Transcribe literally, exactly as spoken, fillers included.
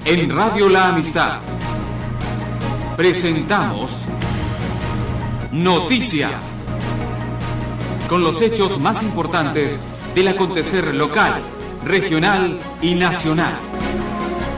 En Radio La Amistad presentamos Noticias, con los hechos más importantes del acontecer local, regional y nacional.